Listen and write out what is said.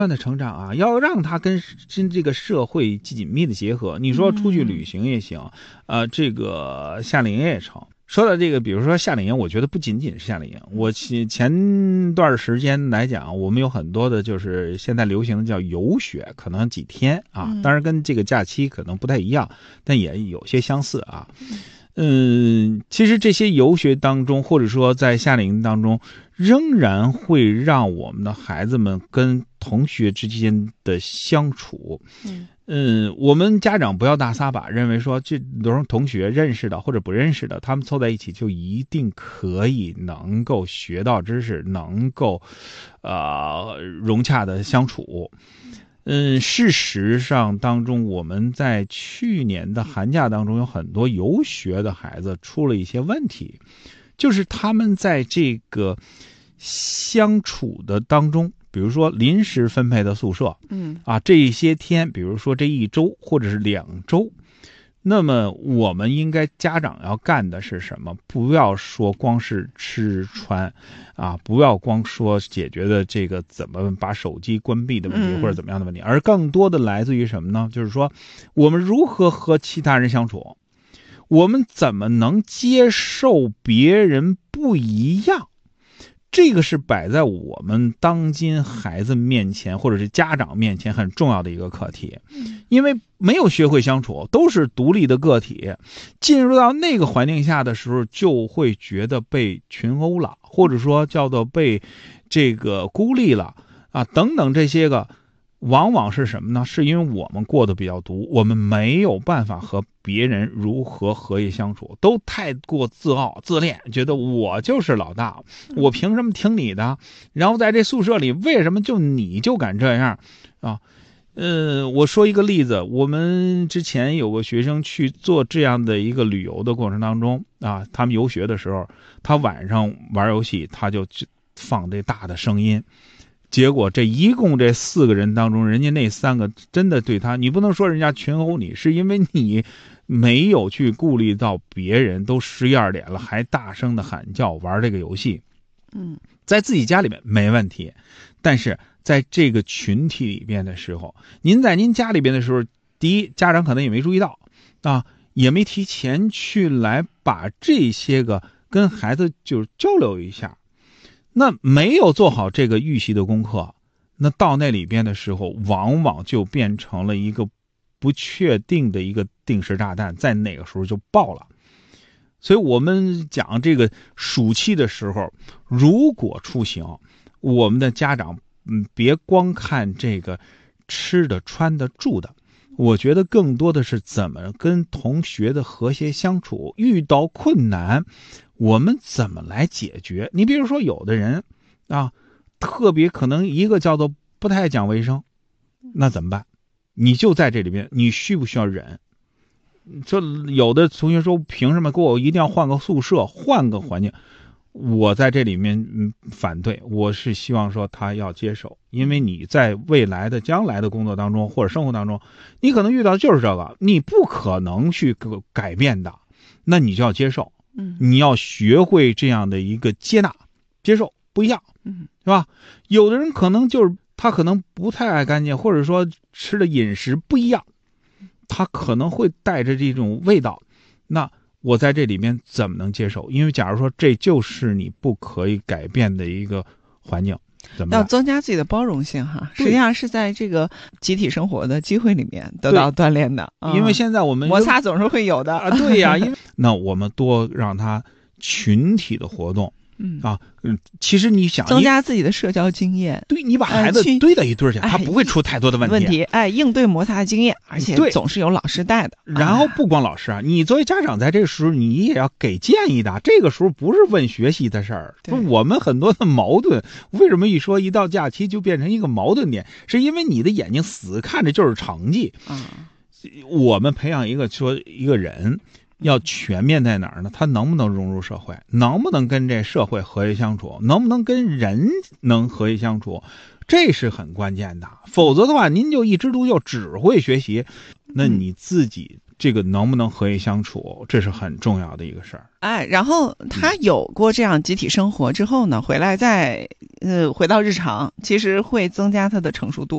的成长啊，要让他跟这个社会紧密的结合。你说出去旅行也行，这个夏令营也成。说到这个，比如说夏令营，我觉得不仅仅是夏令营。我前段时间来讲，我们有很多的就是现在流行的叫游学，可能几天啊，当然跟这个假期可能不太一样，但也有些相似啊。其实这些游学当中，或者说在夏令营当中，仍然会让我们的孩子们跟同学之间的相处，我们家长不要大撒把，认为说这都是同学认识的或者不认识的，他们凑在一起就一定可以能够学到知识，能够融洽的相处。事实上当中，我们在去年的寒假当中，有很多游学的孩子出了一些问题，就是他们在这个相处的当中，比如说临时分配的宿舍，这些天，比如说这1周或者是2周，那么我们应该家长要干的是什么？不要说光是吃穿不要光说解决的这个怎么把手机关闭的问题或者怎么样的问题，而更多的来自于什么呢？就是说我们如何和其他人相处，我们怎么能接受别人不一样，这个是摆在我们当今孩子面前或者是家长面前很重要的一个课题。因为没有学会相处，都是独立的个体，进入到那个环境下的时候，就会觉得被群殴了，或者说叫做被这个孤立了等等，这些个往往是什么呢？是因为我们过得比较独，我们没有办法和别人如何和谐相处，都太过自傲自恋，觉得我就是老大，我凭什么听你的？然后在这宿舍里，为什么就你就敢这样我说一个例子，我们之前有个学生去做这样的一个旅游的过程当中他们游学的时候，他晚上玩游戏，他就放这大的声音，结果这一共这4个人当中，人家那3个真的对他，你不能说人家群殴你，是因为你没有去顾虑到别人都11、12点了还大声的喊叫玩这个游戏。在自己家里面没问题，但是在这个群体里边的时候，您在您家里边的时候，第一，家长可能也没注意到也没提前去来把这些个跟孩子就交流一下，那没有做好这个预习的功课，那到那里边的时候，往往就变成了一个不确定的一个定时炸弹，在哪个时候就爆了。所以我们讲这个暑期的时候，如果出行，我们的家长别光看这个吃的穿的住的，我觉得更多的是怎么跟同学的和谐相处，遇到困难我们怎么来解决。你比如说有的人特别可能一个叫做不太讲卫生，那怎么办？你就在这里边，你需不需要忍？说有的同学说凭什么给我一定要换个宿舍换个环境，我在这里面反对，我是希望说他要接受，因为你在未来的将来的工作当中或者生活当中，你可能遇到就是这个，你不可能去改变的，那你就要接受，你要学会这样的一个接纳接受不一样，是吧？有的人可能就是他可能不太爱干净，或者说吃的饮食不一样，他可能会带着这种味道，那我在这里面怎么能接受？因为假如说这就是你不可以改变的一个环境，怎么办？ 要增加自己的包容性实际上是在这个集体生活的机会里面得到锻炼的。 因为现在我们摩擦总是会有的对呀，因为那我们多让他群体的活动其实你想增加自己的社交经验， 对，你把孩子堆在一堆去，他不会出太多的问题。 应对摩擦经验，而且总是有老师带的。 然后不光老师你作为家长在这个时候你也要给建议的。这个时候不是问学习的事儿，我们很多的矛盾，为什么一到假期就变成一个矛盾点？是因为你的眼睛死看着就是成绩。我们培养一个人。要全面在哪儿呢？他能不能融入社会，能不能跟这社会和谐相处，能不能跟人能和谐相处，这是很关键的。否则的话，您就一枝独秀，只会学习，那你自己这个能不能和谐相处，这是很重要的一个事儿。 然后他有过这样集体生活之后呢，回来再回到日常，其实会增加他的成熟度。